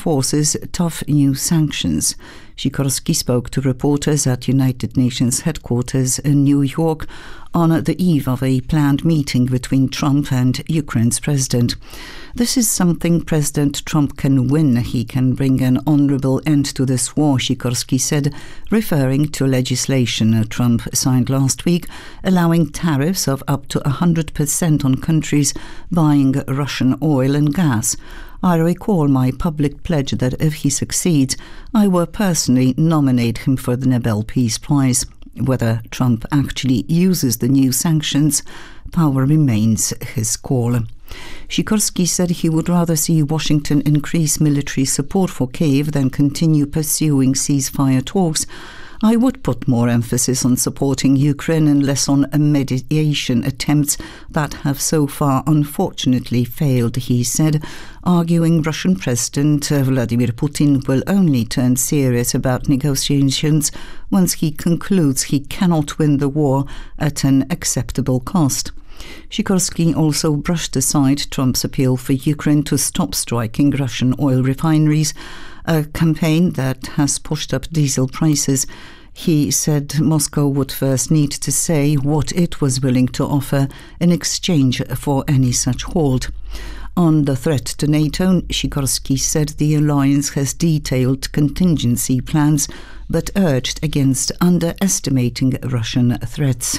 enforces tough new sanctions. Sikorski spoke to reporters at United Nations headquarters in New York on the eve of a planned meeting between Trump and Ukraine's president. This is something President Trump can win. He can bring an honorable end to this war, Sikorski said, referring to legislation Trump signed last week, allowing tariffs of up to 100% on countries buying Russian oil and gas. I recall my public pledge that if he succeeds, I will personally nominate him for the Nobel Peace Prize. Whether Trump actually uses the new sanctions, power remains his call. Sikorski said he would rather see Washington increase military support for Kyiv than continue pursuing ceasefire talks. I would put more emphasis on supporting Ukraine and less on mediation attempts that have so far unfortunately failed, he said, arguing Russian President Vladimir Putin will only turn serious about negotiations once he concludes he cannot win the war at an acceptable cost. Sikorski also brushed aside Trump's appeal for Ukraine to stop striking Russian oil refineries, a campaign that has pushed up diesel prices. He said Moscow would first need to say what it was willing to offer in exchange for any such halt. On the threat to NATO, Sikorski said the alliance has detailed contingency plans, but urged against underestimating Russian threats.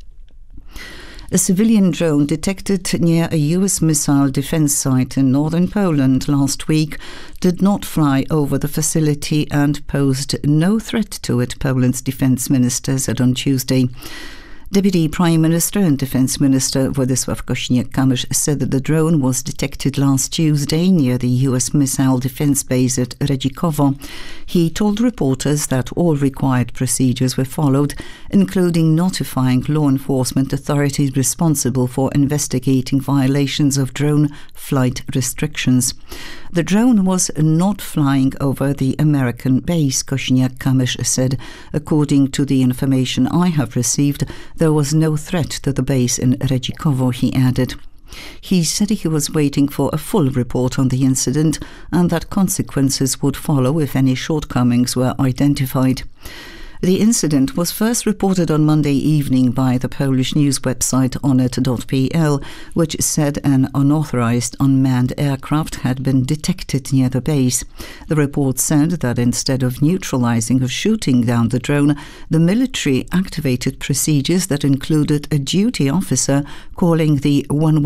A civilian drone detected near a U.S. missile defense site in northern Poland last week did not fly over the facility and posed no threat to it, Poland's defense minister said on Tuesday. Deputy Prime Minister and Defense Minister Władysław Kosiniak-Kamysz said that the drone was detected last Tuesday near the U.S. missile defense base at Redzikowo. He told reporters that all required procedures were followed, including notifying law enforcement authorities responsible for investigating violations of drone flight restrictions. The drone was not flying over the American base, Kosiniak-Kamysz said. According to the information I have received, there was no threat to the base in Redzikowo, he added. He said he was waiting for a full report on the incident and that consequences would follow if any shortcomings were identified. The incident was first reported on Monday evening by the Polish news website onet.pl, which said an unauthorized unmanned aircraft had been detected near the base. The report said that instead of neutralizing or shooting down the drone, the military activated procedures that included a duty officer calling the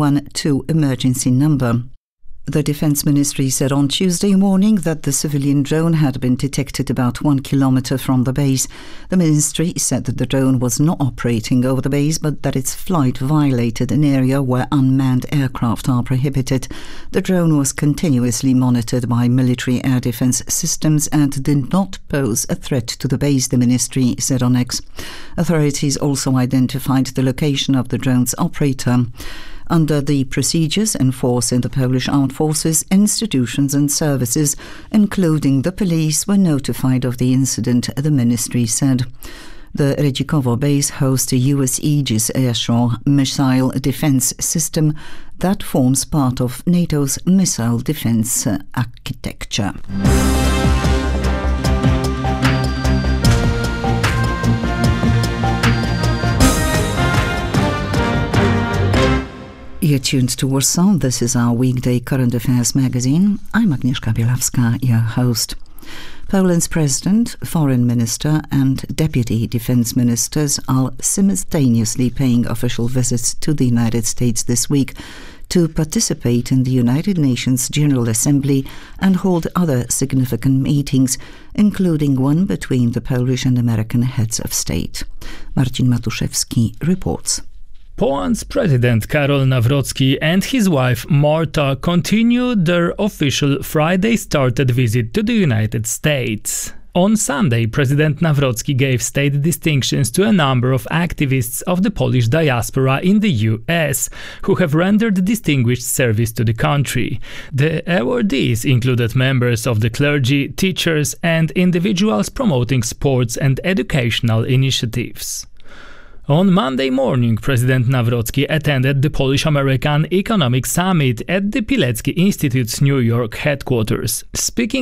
112 emergency number. The Defense Ministry said on Tuesday morning that the civilian drone had been detected about 1 kilometer from the base. The ministry said that the drone was not operating over the base, but that its flight violated an area where unmanned aircraft are prohibited. The drone was continuously monitored by military air defense systems and did not pose a threat to the base, the ministry said on X. Authorities also identified the location of the drone's operator. Under the procedures in force in the Polish armed forces, institutions and services, including the police, were notified of the incident, the ministry said. The Redzikowo base hosts a U.S. Aegis airshore missile defense system that forms part of NATO's missile defense architecture. You're tuned to Warsaw. This is our weekday current affairs magazine. I'm Agnieszka Bielawska, your host. Poland's president, foreign minister and deputy defense ministers are simultaneously paying official visits to the United States this week to participate in the United Nations General Assembly and hold other significant meetings, including one between the Polish and American heads of state. Marcin Matuszewski reports. Poland's President Karol Nawrocki and his wife Marta continued their official Friday-started visit to the United States. On Sunday, President Nawrocki gave state distinctions to a number of activists of the Polish diaspora in the US who have rendered distinguished service to the country. The awardees included members of the clergy, teachers, and individuals promoting sports and educational initiatives. On Monday morning, President Nawrocki attended the Polish-American Economic Summit at the Pilecki Institute's New York headquarters. Speaking